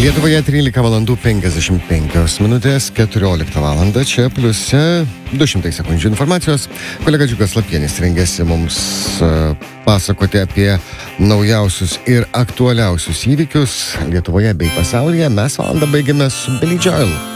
Lietuvoje 13 valandų 55 minutės, 14 valandą, čia pliuse 200 sekundžių informacijos. Kolega Džiugas Lapienis rengėsi mums pasakoti apie naujausius ir aktualiausius įvykius Lietuvoje bei pasaulyje. Mes valandą baigėme su Billy Joel.